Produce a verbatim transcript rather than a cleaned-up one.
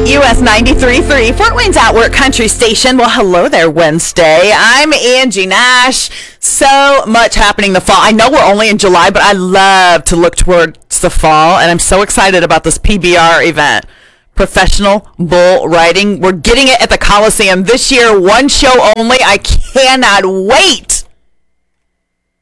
U S ninety-three point three, Fort Wayne's Outwork Country Station. Well, hello there, Wednesday. I'm Angie Nash. So much happening in the fall. I know we're only in July, but I love to look towards the fall, and I'm so excited about this P B R event. Professional Bull Riding. We're getting it at the Coliseum this year. One show only. I cannot wait